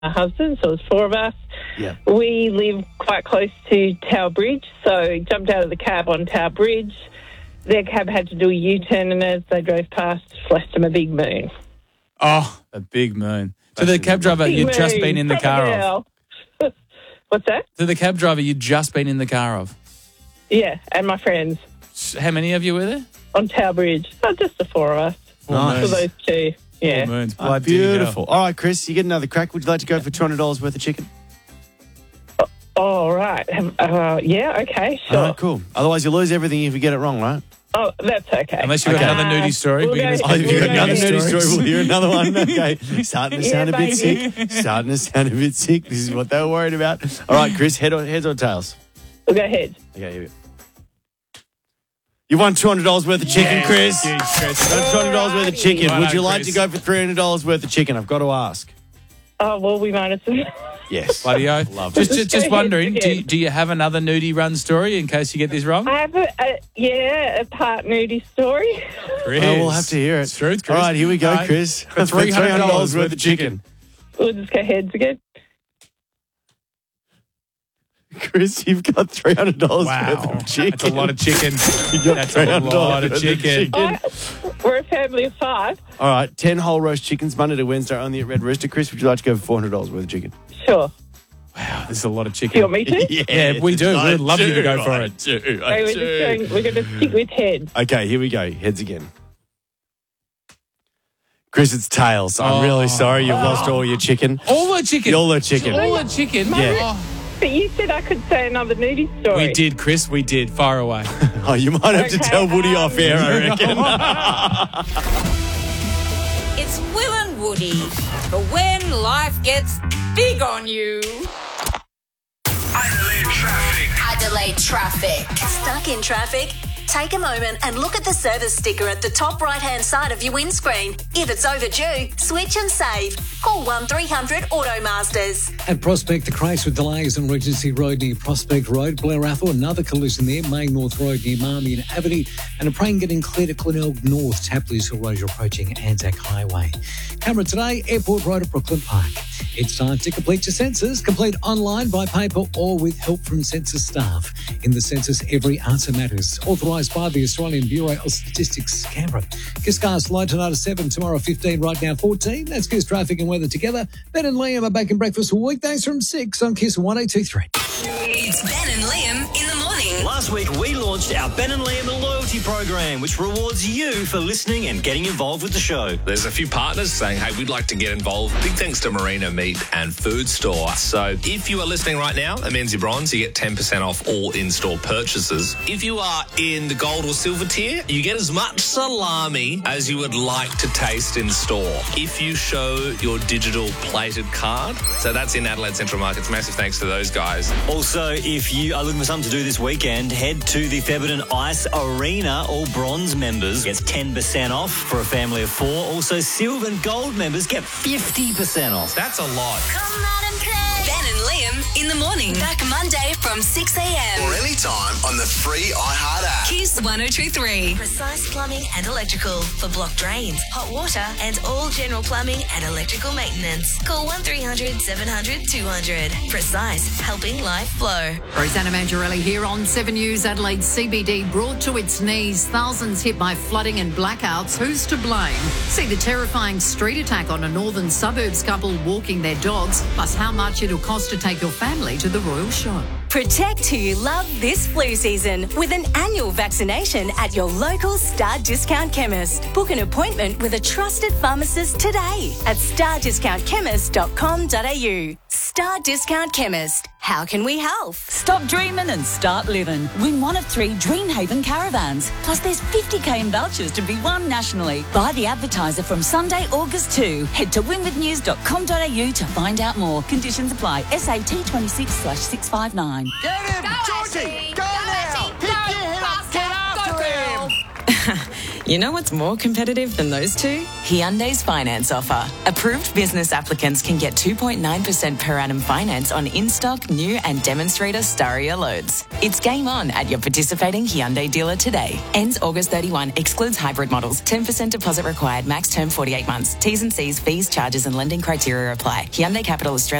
husband, so it was 4 of us. Yeah. We live quite close to Tower Bridge, so jumped out of the cab on Tower Bridge. Their cab had to do a U-turn, and as they drove past, flashed them a big moon. Oh, a big moon. To the cab driver you'd just been in the car of. What's that? To the cab driver you'd just been in the car of. Yeah, and my friends. How many of you were there? On Tower Bridge. Oh, just the 4 of us. Nice. For those 2. Yeah. 4 moons. Oh, beautiful. All right, Chris, you get another crack. Would you like to go for $200 worth of chicken? All right. Yeah, okay, sure. All right, cool. Otherwise, you lose everything if you get it wrong, right? Oh, that's okay. Unless you've got another nudie story. We'll We're go- gonna- If you've got We'll another go- nudie story, we'll hear another one. Okay. Starting to sound a bit baby. sick. Starting to sound a bit sick. This is what they were worried about. All right, Chris, heads or tails? We'll go ahead. Okay, here we go. You won $200 worth of chicken, Chris. Huge, Chris. Got $200 worth of chicken. Well Would done, you like Chris. to go for $300 worth of chicken? I've got to ask. Oh, well, we might have to. Yes. Bloody oath. Love Just, it. just, Go just ahead, wondering, again. do you have another nudie run story in case you get this wrong? I have a part nudie story. Chris. Well, we'll have to hear it. It's truth, Chris. All right, here we go, All right. Chris. For $300 worth of chicken. We'll just go heads again. Chris, you've got $300 Wow. worth of chicken. That's a lot of chicken. got That's a $300 lot of worth of chicken. We're a family of 5. All right, 10 whole roast chickens, Monday to Wednesday, only at Red Rooster. Chris, would you like to go for $400 worth of chicken? Sure. Wow, this is a lot of Do you chicken. want me to? Yeah, we do. We'd love you to go for it. We're going to stick with heads. Okay, here we go. Heads again. Chris, it's tails. I'm really sorry you've lost all your chicken. All the chicken. All the chicken. All the chicken. Yeah. Oh. But you said I could say another nudie story. We did, Chris. We did. Far away. Oh, you might have to Okay, tell Woody off air, I reckon. It's Will and Woody for when life gets big on you. Adelaide traffic. Stuck in traffic? Take a moment and look at the service sticker at the top right-hand side of your windscreen. If it's overdue, switch and save. Call 1300 Automasters. At Prospect, the crash with delays on Regency Road near Prospect Road, Blair Athol, another collision there, Main North Road near Marmion Avenue, and a train getting clear to Glenelg North, Tapley's Hill Road approaching Anzac Highway. Camera today, Airport Road at Brooklyn Park. It's time to complete your census. Complete online, by paper, or with help from census staff. In the census, every answer matters. Authorised by the Australian Bureau of Statistics, Canberra. Kiss cars low tonight at 7, tomorrow 15, right now 14. That's Kiss traffic and weather together. Ben and Liam are back in breakfast weekdays from 6 on Kiss 1023. It's Ben and Liam in the morning. Last week, we launched our Ben and Liam Loyalty Program, which rewards you for listening and getting involved with the show. There's a few partners saying, hey, we'd like to get involved. Big thanks to Marina Meat and Food Store. So if you are listening right now, that means you're bronze. You get 10% off all in-store purchases. If you are in the gold or silver tier, you get as much salami as you would like to taste in store. If you show your digital plated card, so that's in Adelaide Central Markets. Massive thanks to those guys. Also, if you are looking for something to do this weekend, head to the Thebarton Ice Arena. All bronze members gets 10% off for a family of 4. Also, silver and gold members get 50% off. That's a lot. Come out and play. Ben and Liam in the morning. Back Monday from 6 a.m. Or anytime on the free iHeart app. Kiss 1023. Precise Plumbing and Electrical for block drains, hot water, and all general plumbing and electrical maintenance. Call 1300 700 200. Precise, helping life flow. Rosanna Mangiarelli here on 7 News. Adelaide CBD brought to its knees. Thousands hit by flooding and blackouts. Who's to blame? See the terrifying street attack on a northern suburbs couple walking their dogs, plus how much it'll cost to take your family to the Royal Show. Protect who you love this flu season with an annual vaccination at your local Star Discount Chemist. Book an appointment with a trusted pharmacist today at stardiscountchemist.com.au. Star Discount Chemist. How can we help? Stop dreaming and start living. Win one of 3 Dreamhaven caravans. Plus there's 50k in vouchers to be won nationally. Buy the advertiser from Sunday, August 2. Head to winwithnews.com.au to find out more. Conditions apply. SAT 26/659. Get him! Georgie! Go now! Pick your head up! Get after him! You know what's more competitive than those two? Hyundai's finance offer. Approved business applicants can get 2.9% per annum finance on in-stock, new and demonstrator Staria loads. It's game on at your participating Hyundai dealer today. Ends August 31. Excludes hybrid models. 10% deposit required. Max term 48 months. T's and C's, fees, charges and lending criteria apply. Hyundai Capital Australia.